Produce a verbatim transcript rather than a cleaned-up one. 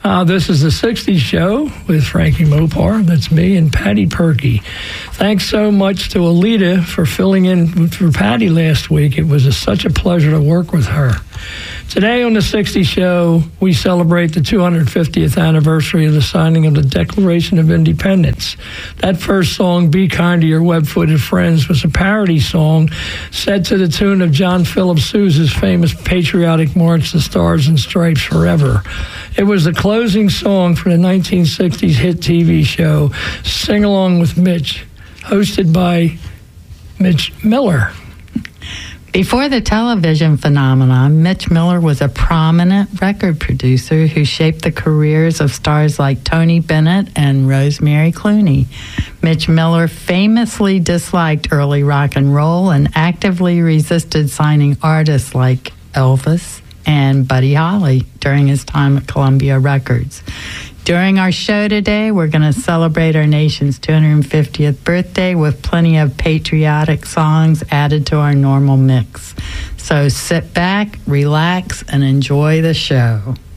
Uh, this is the sixties Show with Frankie Mopar. That's me and Patty Perky. Thanks so much to Alita for filling in for Patty last week. It was a, such a pleasure to work with her. Today on the sixties Show, we celebrate the two hundred fiftieth anniversary of the signing of the Declaration of Independence. That first song, Be Kind to Your Web-Footed Friends, was a parody song set to the tune of John Philip Sousa's famous patriotic march, The Stars and Stripes Forever. It was the closing song for the nineteen sixties hit T V show Sing Along with Mitch, hosted by Mitch Miller. Before the television phenomenon, Mitch Miller was a prominent record producer who shaped the careers of stars like Tony Bennett and Rosemary Clooney. Mitch Miller famously disliked early rock and roll and actively resisted signing artists like Elvis and Buddy Holly during his time at Columbia Records. During our show today, we're going to celebrate our nation's two hundred fiftieth birthday with plenty of patriotic songs added to our normal mix. So sit back, relax, and enjoy the show.